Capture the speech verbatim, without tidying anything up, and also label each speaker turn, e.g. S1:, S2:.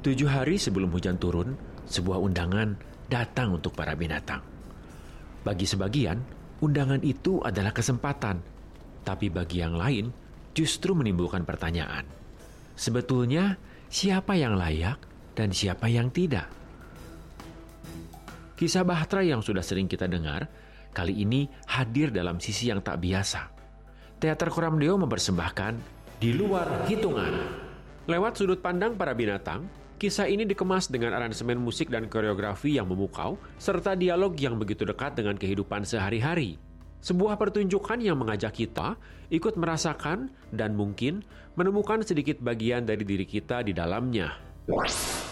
S1: Tujuh hari sebelum hujan turun, sebuah undangan datang untuk para binatang. Bagi sebagian, undangan itu adalah kesempatan, tapi bagi yang lain justru menimbulkan pertanyaan. Sebetulnya, siapa yang layak dan siapa yang tidak? Kisah Bahtera yang sudah sering kita dengar, kali ini hadir dalam sisi yang tak biasa. Teater Koramdeo mempersembahkan Di Luar Hitungan. Lewat sudut pandang para binatang, kisah ini dikemas dengan aransemen musik dan koreografi yang memukau, serta dialog yang begitu dekat dengan kehidupan sehari-hari. Sebuah pertunjukan yang mengajak kita ikut merasakan dan mungkin menemukan sedikit bagian dari diri kita di dalamnya.